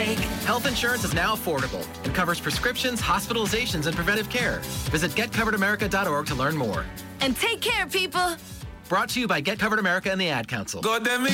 take. Health insurance is now affordable and covers prescriptions, hospitalizations, and preventive care. Visit getcoveredamerica.org to learn more. And take care, people. Brought to you by Get Covered America and the Ad Council.